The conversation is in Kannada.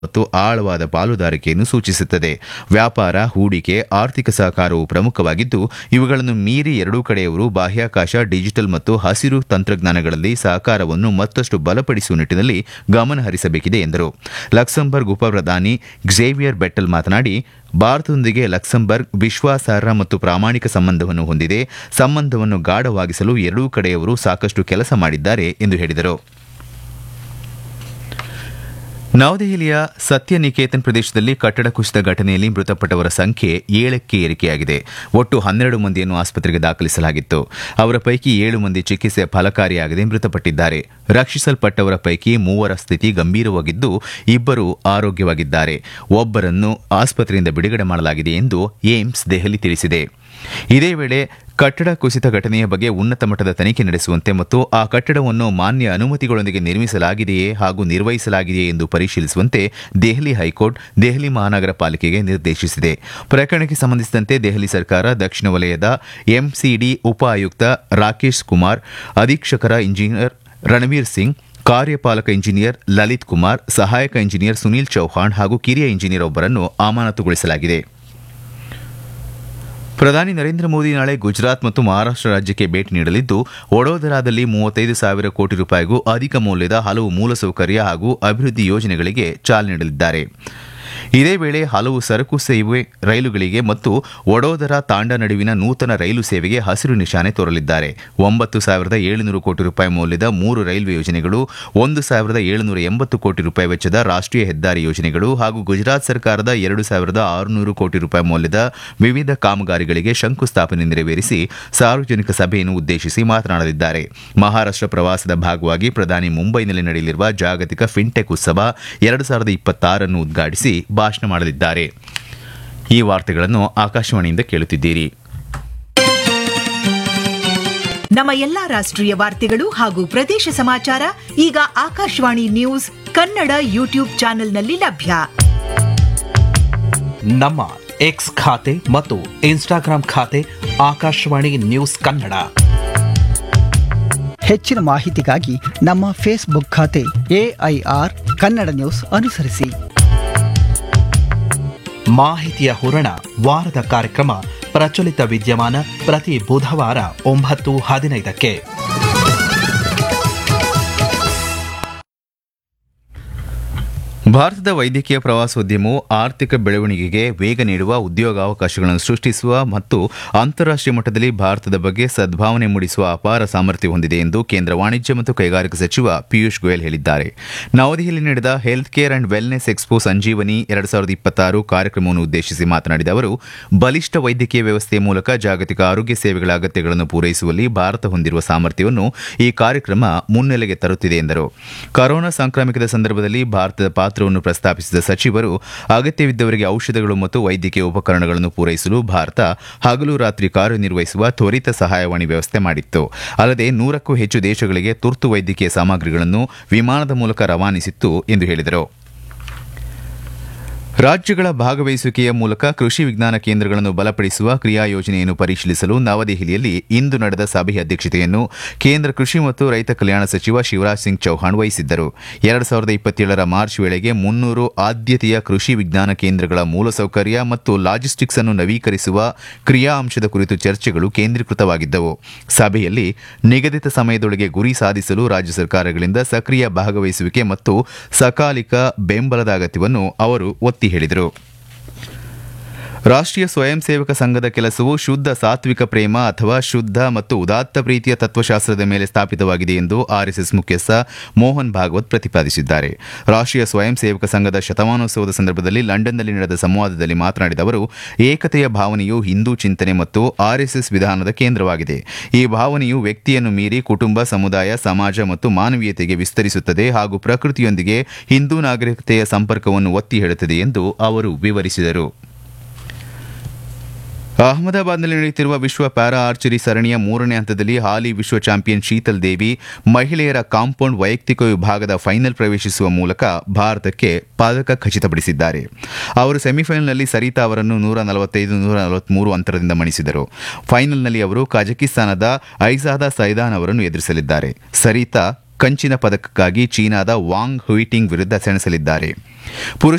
ಮತ್ತು ಆಳವಾದ ಪಾಲುದಾರಿಕೆಯನ್ನು ಸೂಚಿಸುತ್ತದೆ. ವ್ಯಾಪಾರ, ಹೂಡಿಕೆ, ಆರ್ಥಿಕ ಸಹಕಾರವು ಪ್ರಮುಖವಾಗಿದ್ದು, ಇವುಗಳನ್ನು ಮೀರಿ ಎರಡೂ ಕಡೆಯವರು ಬಾಹ್ಯಾಕಾಶ, ಡಿಜಿಟಲ್ ಮತ್ತು ಹಸಿರು ತಂತ್ರಜ್ಞಾನಗಳಲ್ಲಿ ಸಹಕಾರವನ್ನು ಮತ್ತಷ್ಟು ಬಲಪಡಿಸುವ ನಿಟ್ಟಿನಲ್ಲಿ ಗಮನ ಹರಿಸಬೇಕಿದೆ ಎಂದರು. ಲಕ್ಸಂಬರ್ಗ್ ಉಪ ಪ್ರಧಾನಿ ಕ್ಸೇವಿಯರ್ ಬೆಟ್ಟಲ್ ಮಾತನಾಡಿ, ಭಾರತದೊಂದಿಗೆ ಲಕ್ಸಂಬರ್ಗ್ ವಿಶ್ವಾಸಾರ್ಹ ಮತ್ತು ಪ್ರಾಮಾಣಿಕ ಸಂಬಂಧವನ್ನು ಹೊಂದಿದೆ. ಸಂಬಂಧವನ್ನು ಗಾಢವಾಗಿಸಲು ಎರಡೂ ಕಡೆಯವರು ಸಾಕಷ್ಟು ಕೆಲಸ ಮಾಡಿದ್ದಾರೆ ಎಂದು ಹೇಳಿದರು. ನವದೆಹಲಿಯ ಸತ್ಯನಿಕೇತನ್ ಪ್ರದೇಶದಲ್ಲಿ ಕಟ್ಟಡ ಕುಸಿತ ಘಟನೆಯಲ್ಲಿ ಮೃತಪಟ್ಟವರ ಸಂಖ್ಯೆ 7ಕ್ಕೆ ಏರಿಕೆಯಾಗಿದೆ. ಒಟ್ಟು 12 ಮಂದಿಯನ್ನು ಆಸ್ಪತ್ರೆಗೆ ದಾಖಲಿಸಲಾಗಿತ್ತು. ಅವರ ಪೈಕಿ 7 ಮಂದಿ ಚಿಕಿತ್ಸೆ ಫಲಕಾರಿಯಾಗದೆ ಮೃತಪಟ್ಟಿದ್ದಾರೆ. ರಕ್ಷಿಸಲ್ಪಟ್ಟವರ ಪೈಕಿ 3ರ ಸ್ಥಿತಿ ಗಂಭೀರವಾಗಿದ್ದು, 2 ಆರೋಗ್ಯವಾಗಿದ್ದಾರೆ. ಒಬ್ಬರನ್ನು ಆಸ್ಪತ್ರೆಯಿಂದ ಬಿಡುಗಡೆ ಮಾಡಲಾಗಿದೆ ಎಂದು ಏಮ್ಸ್ ದೆಹಲಿ ತಿಳಿಸಿದೆ. ಇದೇ ವೇಳೆ ಕಟ್ಟಡ ಕುಸಿತ ಘಟನೆಯ ಬಗ್ಗೆ ಉನ್ನತ ಮಟ್ಟದ ತನಿಖೆ ನಡೆಸುವಂತೆ ಮತ್ತು ಆ ಕಟ್ಟಡವನ್ನು ಮಾನ್ಯ ಅನುಮತಿಗಳೊಂದಿಗೆ ನಿರ್ಮಿಸಲಾಗಿದೆಯೇ ಹಾಗೂ ನಿರ್ವಹಿಸಲಾಗಿದೆಯೇ ಎಂದು ಪರಿಶೀಲಿಸುವಂತೆ ದೆಹಲಿ ಹೈಕೋರ್ಟ್ ದೆಹಲಿ ಮಹಾನಗರ ಪಾಲಿಕೆಗೆ ನಿರ್ದೇಶಿಸಿದೆ. ಪ್ರಕರಣಕ್ಕೆ ಸಂಬಂಧಿಸಿದಂತೆ ದೆಹಲಿ ಸರ್ಕಾರ ದಕ್ಷಿಣ ವಲಯದ ಎಂಸಿಡಿ ಉಪ ಆಯುಕ್ತ ರಾಕೇಶ್ ಕುಮಾರ್, ಅಧೀಕ್ಷಕರ ಇಂಜಿನಿಯರ್ ರಣವೀರ್ ಸಿಂಗ್, ಕಾರ್ಯಪಾಲಕ ಇಂಜಿನಿಯರ್ ಲಲಿತ್ ಕುಮಾರ್, ಸಹಾಯಕ ಇಂಜಿನಿಯರ್ ಸುನೀಲ್ ಚೌಹಾಣ್ ಹಾಗೂ ಕಿರಿಯ ಇಂಜಿನಿಯರ್ ಒಬ್ಬರನ್ನು ಅಮಾನತುಗೊಳಿಸಲಾಗಿದೆ. ಪ್ರಧಾನಿ ನರೇಂದ್ರ ಮೋದಿ ನಾಳೆ ಗುಜರಾತ್ ಮತ್ತು ಮಹಾರಾಷ್ಟ್ರ ರಾಜ್ಯಕ್ಕೆ ಭೇಟಿ ನೀಡಲಿದ್ದು, ವಡೋದರಾದಲ್ಲಿ 35,000 ಕೋಟಿ ರೂಪಾಯಿಗೂ ಅಧಿಕ ಮೌಲ್ಯದ ಹಲವು ಮೂಲಸೌಕರ್ಯ ಹಾಗೂ ಅಭಿವೃದ್ಧಿ ಯೋಜನೆಗಳಿಗೆ ಚಾಲನೆ ನೀಡಲಿದ್ದಾರೆ. ಇದೇ ವೇಳೆ ಹಲವು ಸರಕು ಸೇವೆ ರೈಲುಗಳಿಗೆ ಮತ್ತು ವಡೋದರಾ ತಾಂಡಾ ನಡುವಿನ ನೂತನ ರೈಲು ಸೇವೆಗೆ ಹಸಿರು ನಿಶಾನೆ ತೋರಲಿದ್ದಾರೆ. 9,700 ಕೋಟಿ ರೂಪಾಯಿ ಮೌಲ್ಯದ 3 ರೈಲ್ವೆ ಯೋಜನೆಗಳು, 1,780 ಕೋಟಿ ರೂಪಾಯಿ ವೆಚ್ಚದ ರಾಷ್ಟ್ರೀಯ ಹೆದ್ದಾರಿ ಯೋಜನೆಗಳು ಹಾಗೂ ಗುಜರಾತ್ ಸರ್ಕಾರದ 2,600 ಕೋಟಿ ರೂಪಾಯಿ ಮೌಲ್ಯದ ವಿವಿಧ ಕಾಮಗಾರಿಗಳಿಗೆ ಶಂಕುಸ್ಥಾಪನೆ ನೆರವೇರಿಸಿ ಸಾರ್ವಜನಿಕ ಸಭೆಯನ್ನು ಉದ್ದೇಶಿಸಿ ಮಾತನಾಡಲಿದ್ದಾರೆ. ಮಹಾರಾಷ್ಟ್ರ ಪ್ರವಾಸದ ಭಾಗವಾಗಿ ಪ್ರಧಾನಿ ಮುಂಬೈನಲ್ಲಿ ನಡೆಯಲಿರುವ ಜಾಗತಿಕ ಫಿನ್ಟೆಕ್ ಉತ್ಸವ 2026 ಅನ್ನು ಉದ್ಘಾಟಿಸಿ ಭಾಷಣ ಮಾಡಲಿದ್ದಾರೆ. ಈ ವಾರ್ತೆಗಳನ್ನು ಆಕಾಶವಾಣಿಯಿಂದ ಕೇಳುತ್ತಿದ್ದೀರಿ. ನಮ್ಮ ಎಲ್ಲಾ ರಾಷ್ಟ್ರೀಯ ವಾರ್ತೆಗಳು ಹಾಗೂ ಪ್ರದೇಶ ಸಮಾಚಾರ ಈಗ ಆಕಾಶವಾಣಿ ನ್ಯೂಸ್ ಕನ್ನಡ ಯೂಟ್ಯೂಬ್ ಚಾನೆಲ್ನಲ್ಲಿ ಲಭ್ಯ. ನಮ್ಮ ಎಕ್ಸ್ ಖಾತೆ ಮತ್ತು ಇನ್ಸ್ಟಾಗ್ರಾಂ ಖಾತೆ ಆಕಾಶವಾಣಿ ನ್ಯೂಸ್ ಕನ್ನಡ. ಹೆಚ್ಚಿನ ಮಾಹಿತಿಗಾಗಿ ನಮ್ಮ ಫೇಸ್ಬುಕ್ ಖಾತೆ AIR ಕನ್ನಡ ನ್ಯೂಸ್ ಅನುಸರಿಸಿ. ಮಾಹಿತಿಯ ಹೂರಣ ವಾರದ ಕಾರ್ಯಕ್ರಮ ಪ್ರಚಲಿತ ವಿದ್ಯಮಾನ ಪ್ರತಿ ಬುಧವಾರ 9:15ಕ್ಕೆ. ಭಾರತದ ವೈದ್ಯಕೀಯ ಪ್ರವಾಸೋದ್ಯಮವು ಆರ್ಥಿಕ ಬೆಳವಣಿಗೆಗೆ ವೇಗ ನೀಡುವ, ಉದ್ಯೋಗಾವಕಾಶಗಳನ್ನು ಸೃಷ್ಟಿಸುವ ಮತ್ತು ಅಂತಾರಾಷ್ಟೀಯ ಮಟ್ಟದಲ್ಲಿ ಭಾರತದ ಬಗ್ಗೆ ಸದ್ಭಾವನೆ ಮೂಡಿಸುವ ಅಪಾರ ಸಾಮರ್ಥ್ಯ ಹೊಂದಿದೆ ಎಂದು ಕೇಂದ್ರ ವಾಣಿಜ್ಯ ಮತ್ತು ಕೈಗಾರಿಕಾ ಸಚಿವ ಪಿಯೂಷ್ ಗೋಯಲ್ ಹೇಳಿದ್ದಾರೆ. ನವದೆಹಲಿಯಲ್ಲಿ ನಡೆದ health care and wellness expo ಸಂಜೀವನಿ 2026 ಕಾರ್ಯಕ್ರಮವನ್ನು ಉದ್ದೇಶಿಸಿ ಮಾತನಾಡಿದ ಅವರು, ಬಲಿಷ್ಠ ವೈದ್ಯಕೀಯ ವ್ಯವಸ್ಥೆಯ ಮೂಲಕ ಜಾಗತಿಕ ಆರೋಗ್ಯ ಸೇವೆಗಳ ಅಗತ್ಯಗಳನ್ನು ಪೂರೈಸುವಲ್ಲಿ ಭಾರತ ಹೊಂದಿರುವ ಸಾಮರ್ಥ್ಯವನ್ನು ಈ ಕಾರ್ಯಕ್ರಮ ಮುನ್ನೆಲೆಗೆ ತರುತ್ತಿದೆ ಎಂದರು. ಕೊರೋನಾ ಸಾಂಕ್ರಾಮಿಕದ ಸಂದರ್ಭದಲ್ಲಿ ಭಾರತದ ಪಾತ್ರವನ್ನು ಪ್ರಸ್ತಾಪಿಸಿದ ಸಚಿವರು, ಅಗತ್ಯವಿದ್ದವರಿಗೆ ಔಷಧಗಳು ಮತ್ತು ವೈದ್ಯಕೀಯ ಉಪಕರಣಗಳನ್ನು ಪೂರೈಸಲು ಭಾರತ ಹಗಲು ರಾತ್ರಿ ಕಾರ್ಯನಿರ್ವಹಿಸುವ ತ್ವರಿತ ಸಹಾಯವಾಣಿ ವ್ಯವಸ್ಥೆ ಮಾಡಿತ್ತು. ಅಲ್ಲದೆ 100ಕ್ಕೂ ಹೆಚ್ಚು ದೇಶಗಳಿಗೆ ತುರ್ತು ವೈದ್ಯಕೀಯ ಸಾಮಗ್ರಿಗಳನ್ನು ವಿಮಾನದ ಮೂಲಕ ರವಾನಿಸಿತ್ತು ಎಂದು ಹೇಳಿದರು. ರಾಜ್ಯಗಳ ಭಾಗವಹಿಸುವಿಕೆಯ ಮೂಲಕ ಕೃಷಿ ವಿಜ್ಞಾನ ಕೇಂದ್ರಗಳನ್ನು ಬಲಪಡಿಸುವ ಕ್ರಿಯಾ ಯೋಜನೆಯನ್ನು ಪರಿಶೀಲಿಸಲು ನವದೆಹಲಿಯಲ್ಲಿ ಇಂದು ನಡೆದ ಸಭೆಯ ಅಧ್ಯಕ್ಷತೆಯನ್ನು ಕೇಂದ್ರ ಕೃಷಿ ಮತ್ತು ರೈತ ಕಲ್ಯಾಣ ಸಚಿವ ಶಿವರಾಜ್ ಸಿಂಗ್ ಚೌಹಾಣ್ ವಹಿಸಿದ್ದರು. 2027 ಮಾರ್ಚ್ ವೇಳೆಗೆ 300 ಆದ್ಯತೆಯ ಕೃಷಿ ವಿಜ್ಞಾನ ಕೇಂದ್ರಗಳ ಮೂಲಸೌಕರ್ಯ ಮತ್ತು ಲಾಜಿಸ್ಟಿಕ್ಸ್ ಅನ್ನು ನವೀಕರಿಸುವ ಕ್ರಿಯಾ ಅಂಶದ ಕುರಿತು ಚರ್ಚೆಗಳು ಕೇಂದ್ರೀಕೃತವಾಗಿದ್ದವು. ಸಭೆಯಲ್ಲಿ ನಿಗದಿತ ಸಮಯದೊಳಗೆ ಗುರಿ ಸಾಧಿಸಲು ರಾಜ್ಯ ಸರ್ಕಾರಗಳಿಂದ ಸಕ್ರಿಯ ಭಾಗವಹಿಸುವಿಕೆ ಮತ್ತು ಸಕಾಲಿಕ ಬೆಂಬಲದ ಅಗತ್ಯವನ್ನು ಅವರು ಒತ್ತಿ ಹೇಳಿದರು. ರಾಷ್ಟ್ರೀಯ ಸ್ವಯಂ ಸೇವಕ ಸಂಘದ ಕೆಲಸವು ಶುದ್ಧ ಸಾತ್ವಿಕ ಪ್ರೇಮ ಅಥವಾ ಶುದ್ಧ ಮತ್ತು ಉದಾತ್ತ ಪ್ರೀತಿಯ ತತ್ವಶಾಸ್ತ್ರದ ಮೇಲೆ ಸ್ಥಾಪಿತವಾಗಿದೆ ಎಂದು ಆರ್ಎಸ್ಎಸ್ ಮುಖ್ಯಸ್ಥ ಮೋಹನ್ ಭಾಗವತ್ ಪ್ರತಿಪಾದಿಸಿದ್ದಾರೆ. ರಾಷ್ಟ್ರೀಯ ಸ್ವಯಂ ಸೇವಕ ಸಂಘದ ಶತಮಾನೋತ್ಸವದ ಸಂದರ್ಭದಲ್ಲಿ ಲಂಡನ್ನಲ್ಲಿ ನಡೆದ ಸಂವಾದದಲ್ಲಿ ಮಾತನಾಡಿದ ಅವರು, ಏಕತೆಯ ಭಾವನೆಯು ಹಿಂದೂ ಚಿಂತನೆ ಮತ್ತು ಆರ್ಎಸ್ಎಸ್ ವಿಧಾನದ ಕೇಂದ್ರವಾಗಿದೆ. ಈ ಭಾವನೆಯು ವ್ಯಕ್ತಿಯನ್ನು ಮೀರಿ ಕುಟುಂಬ, ಸಮುದಾಯ, ಸಮಾಜ ಮತ್ತು ಮಾನವೀಯತೆಗೆ ವಿಸ್ತರಿಸುತ್ತದೆ ಹಾಗೂ ಪ್ರಕೃತಿಯೊಂದಿಗೆ ಹಿಂದೂ ನಾಗರಿಕತೆಯ ಸಂಪರ್ಕವನ್ನು ಒತ್ತಿ ಹೇಳುತ್ತದೆ ಎಂದು ಅವರು ವಿವರಿಸಿದರು. ಅಹಮದಾಬಾದ್ನಲ್ಲಿ ನಡೆಯುತ್ತಿರುವ ವಿಶ್ವ ಪ್ಯಾರಾ ಆರ್ಚರಿ ಸರಣಿಯ 3ನೇ ಹಂತದಲ್ಲಿ ಹಾಲಿ ವಿಶ್ವ ಚಾಂಪಿಯನ್ ಶೀತಲ್ ದೇವಿ ಮಹಿಳೆಯರ ಕಾಂಪೌಂಡ್ ವೈಯಕ್ತಿಕ ವಿಭಾಗದ ಫೈನಲ್ ಪ್ರವೇಶಿಸುವ ಮೂಲಕ ಭಾರತಕ್ಕೆ ಪದಕ ಖಚಿತಪಡಿಸಿದ್ದಾರೆ. ಅವರು ಸೆಮಿಫೈನಲ್ನಲ್ಲಿ ಸರಿತಾ ಅವರನ್ನು 145-143 ಅಂತರದಿಂದ ಮಣಿಸಿದರು. ಫೈನಲ್ನಲ್ಲಿ ಅವರು ಕಜಕಿಸ್ತಾನದ ಐಜಾದಾ ಸೈದಾನ್ ಅವರನ್ನು ಎದುರಿಸಲಿದ್ದಾರೆ. ಸರಿತಾ ಕಂಚಿನ ಪದಕಕ್ಕಾಗಿ ಚೀನಾದ ವಾಂಗ್ ಹುಯಿಟಿಂಗ್ ವಿರುದ್ಧ ಸೆಣಸಲಿದ್ದಾರೆ.